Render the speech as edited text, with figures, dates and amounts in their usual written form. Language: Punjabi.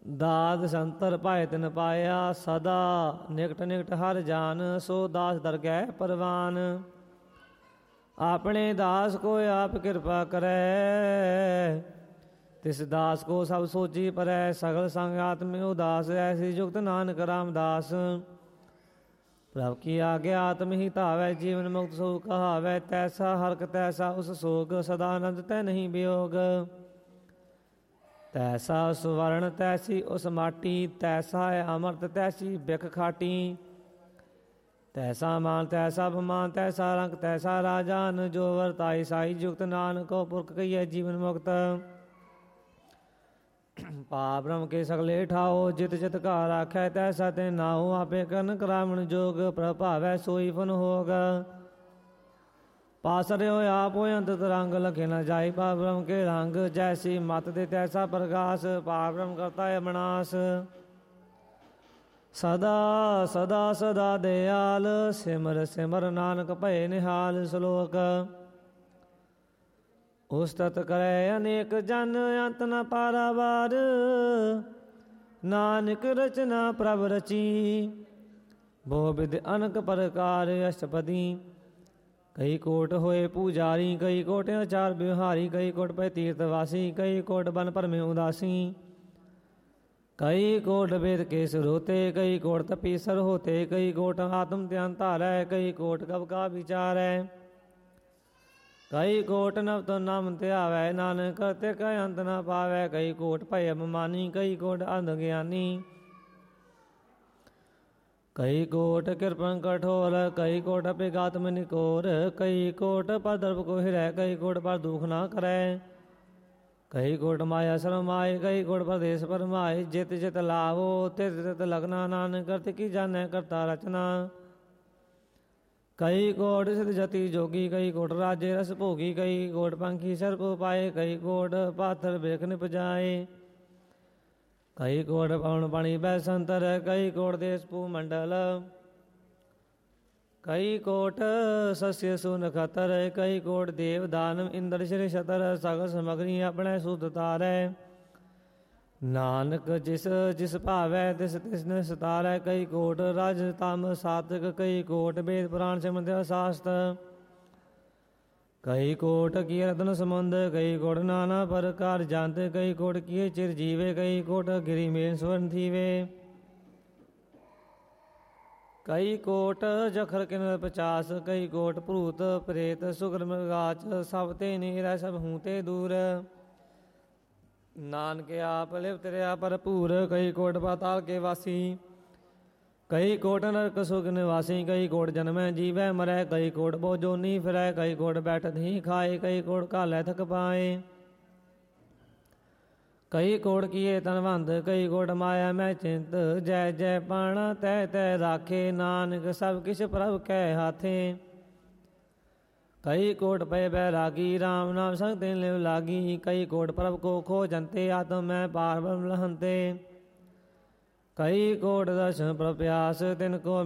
ਦਾਦ ਸੰਤਰ ਭਾਇ ਤਿਨ ਪਾਇਆ। ਸਦਾ ਨਿਕਟ ਨਿਕਟ ਹਰ ਜਾਨ, ਸੋ ਦਾਸ ਦਰਗਹਿ ਪਰਵਾਨ। ਆਪਣੇ ਦਾਸ ਕੋ ਆਪ ਕਿਰਪਾ ਕਰੈ, ਤਿਸ ਦਾਸ ਕੋ ਸਭ ਸੋਚੀ ਪਰੈ। ਸਗਲ ਸੰਗ ਆਤਮਿ ਉਦਾਸ, ਐਸੀ ਜੁਗਤ ਨਾਨਕ ਰਾਮਦਾਸ। ਪ੍ਰਭ ਕੀ ਆਗਿਆ ਆਤਮ ਹੀ ਧਾਵੈ, ਜੀਵਨ ਮੁਕਤ ਸੋ ਕਹਾਵੈ। ਤੈਸਾ ਹਰਕ ਤੈਸਾ ਉਸ ਸੋਗ, ਸਦਾ ਆਨੰਦ ਤੈ ਨਹੀਂ ਵਿਯੋਗ। ਤੈਸਾ ਸੁਵਰਨ ਤੈਸੀ ਉਸ ਮਾਟੀ, ਤੈਸਾ ਹੈ ਅੰਮ੍ਰਿਤ ਤੈਸੀ ਬਿਖ ਖਾਟੀ। ਤੈਸਾ ਮਾਨ ਤੈਸਾ ਬਮਾਨ, ਤੈਸਾ ਰੰਗ ਤੈਸਾ ਰਾਜਾਨ। ਜੋ ਵਰਤਾਈ ਸਾਈ ਜੁਗਤ, ਨਾਨਕੋ ਪੁਰਖ ਕਹੀਏ ਜੀਵਨ ਮੁਕਤ। ਪਾ ਬ੍ਰਹਮ ਕੇ ਸਗਲੇ ਠਾਓ, ਜਿਤ ਜਿਤ ਘਰ ਆਖੈ ਤੈਸਾ ਤੇ ਨਾਉ। ਆਪੇ ਕਰਨ ਕਰਾਵਣ ਜੋਗ, ਪ੍ਰਭਾਵੈ ਸੋਈ ਫਨ ਹੋਗ। ਪਾਸ ਰਿਓ ਆਪ ਹੋਇ ਅੰਤਤ ਰੰਗ, ਲਖੇ ਨ ਜਾਈ ਪਾ ਬ੍ਰਹਮ ਕੇ ਰੰਗ। ਜੈਸੀ ਮਤ ਦੇ ਤੈਸਾ ਪ੍ਰਗਾਸ, ਪਾ ਬ੍ਰਹਮ ਕਰਤਾ ਹੈ ਵਿਨਾਸ਼। ਸਦਾ ਸਦਾ ਸਦਾ ਦਿਆਲ, ਸਿਮਰ ਸਿਮਰ ਨਾਨਕ ਭਏ ਨਿਹਾਲ। ਸ਼ਲੋਕ। ਉਸਤਤ ਕਰੈ ਅਨੇਕ ਜਨ, ਅੰਤ ਨ ਪਾਰਾਵਾਰ। ਨਾਨਕ ਰਚਨਾ ਪ੍ਰਭ ਰਚੀ, ਬਹੁ ਬਿਧ ਅਨਕ ਪ੍ਰਕਾਰ। ਅਸ਼ਟਪਦੀ। ਕਈ ਕੋਟ ਹੋਏ ਪੂਜਾਰੀ, ਕਈ ਕੋਟ ਆਚਾਰ ਬਿਵਹਾਰੀ। ਕਈ ਕੋਟ ਪੈ ਤੀਰਥ ਵਾਸੀ, ਕਈ ਕੋਟ ਬਨ ਭਰਮੇ ਉਦਾਸੀ। ਕਈ ਕੋਟ ਵੇਦ ਕੇ ਸਰੋਤੇ, ਕਈ ਕੋਟ ਤਪੀਸਰ ਹੋਤੇ। ਕਈ ਕੋਟ ਆਤਮ ਧਿਆਨ ਧਾਰੈ, ਕਈ ਕੋਟ ਕਬ ਕਾ ਵਿਚਾਰੈ। ਕਈ ਕੋਟ ਨਵ ਤੋ ਨਾਮ ਧਿਆਵੈ, ਨਾਨਕ ਕਰਤੇ ਕੈ ਅੰਤ ਨ ਪਾਵੈ। ਕਈ ਕੋਟ ਭੈ ਅਭਿਮਾਨੀ, ਕਈ ਕੋਟ ਅੰਧ ਗਿਆਨੀ। ਕਈ ਕੋਟ ਕਿਰਪਨ ਕਠੋਰ, ਕਈ ਕੋਟ ਅਪਿਗਾਤਮ ਨਿਕੋਰ। ਕਈ ਕੋਟ ਪਰ ਦਰਬ ਕੋ ਹਿਰੈ, ਕਈ ਕੋਟ ਪਰ ਦੁਖ ਨਾ ਕਰੈ। ਕਈ ਕੋਟ ਮਾਇਆ ਸਰਮਾਏ, ਕਈ ਕੋਟ ਪਰਦੇਸ ਪਰਮਾਏ। ਜਿਤ ਜਿਤ ਲਾਵੋ ਤਿਤ ਤਿਤ ਲਗਨਾ, ਨਾਨਕ ਕਰਤ ਕੀ ਜਾਣੈ ਕਰਤਾ ਰਚਨਾ। ਕਈ ਕੋਟ ਸਿਧ ਜਤੀ ਜੋਗੀ, ਕਈ ਕੋਟ ਰਾਜੇ ਰਸ ਭੋਗੀ। ਕਈ ਕੋਟ ਪੰਖੀ ਸਰਪ ਪਾਏ, ਕਈ ਕੋਟ ਪਾਥਰ ਬਿਰਖ ਨਿਪਜਾਏ। ਕਈ ਕੋਟ ਪਵਨ ਪਾਣੀ ਬੈ ਸੰਤਰ, ਕਈ ਕੋਟ ਦੇਸ ਭੂ ਮੰਡਲ। ਕਈ ਕੋਟ ਸਸਿ ਸੁ ਨਖਤਰ, ਕਈ ਕੋਟ ਦੇਵ ਦਾਨਵ ਇੰਦਰ ਸ਼੍ਰੀ ਛਤਰ। ਸਗਲ ਸਮਗਰੀ ਆਪਣੇ ਸੁਧ ਤਾਰੈ, ਨਾਨਕ ਜਿਸ ਜਿਸ ਭਾਵੈ ਤਿਸ ਤਿਸਨ ਸਤਾਰੈ। ਕਈ ਕੋਟ ਰਜ ਤਮ ਸਾਤਕ, ਕਈ ਕੋਟ ਵੇਦ ਪੁਰਾਣ ਸਿਮਰਤਿ ਸ਼ਾਸਤ। ਕਈ ਕੋਟ ਕੀ ਰਤਨ ਸਮੁੰਦ, ਕਈ ਕੋਟ ਨਾਨਾ ਪ੍ਰਕਾਰ ਜੰਤ। ਕਈ ਕੋਟ ਕੀਏ ਚਿਰ ਜੀਵੇ, ਕਈ ਕੋਟ ਗਿਰੀ ਮੇਨ ਸਵਰਨ ਥੀਵੇ। ਕਈ ਕੋਟ ਜਖਰ ਕਿਨਰ ਪਚਾਸ, ਕਈ ਕੋਟ ਭੂਤ ਪ੍ਰੇਤ ਸੁਗਰ ਮ੍ਰਿਗਾਚ। ਸਭ ਤੇ ਨੀਰੈ ਸਭ ਹੂੰ ਤੇ ਦੂਰ, ਨਾਨਕ ਆਪ ਲਿਵ ਤਰਿਆ ਭਰਪੂਰ। ਕਈ ਕੋਟ ਪਾਤਾਲ ਕੇ ਵਾਸੀ, ਕਈ ਕੋਟ ਨਰਕ ਸੁਖ ਨਿਵਾਸੀ। ਕਈ ਕੋਟ ਜਨਮੈ ਜੀਵੈ ਮਰੈ, ਕਈ ਕੋਟ ਬੋ ਜੋਨੀ ਫਿਰੈ। ਕਈ ਕੋਟ ਬੈਠਤ ਹੀ ਖਾਏ, ਕਈ ਕੋਟ ਘਾਲੈ ਥਕ ਪਾਏ। ਕਈ ਕੋਟ ਕੀਏ ਤਨਵੰਦ, ਕਈ ਕੋਟ ਮਾਇਆ ਮੈਂ ਚਿੰਤ। ਜੈ ਜੈ ਪਾਣਾ ਤੈ ਤੈ ਰਾਖੇ, ਨਾਨਕ ਸਭ ਕਿਛ ਪ੍ਰਭ ਕੈ ਹਾਥੇ। ਕਈ ਕੋਟ ਪਏ ਬੈਰਾਗੀ, ਰਾਮ ਨਾਮ ਸੰਗ ਤਿਨ ਲਿਵ ਲਾਗੀ। ਕਈ ਕੋਟ ਪ੍ਰਭ ਕੋ ਖੋਜੰਤੇ, ਆਤਮ ਮੈਂ ਪਾਰ ਬ੍ਰਹਮ ਲਹੰਤੇ। ਕਈ ਕੋਟ ਦਰਸ਼ਨ ਪ੍ਰਭ ਪਿਆਸ, ਤਿਨ ਕੋ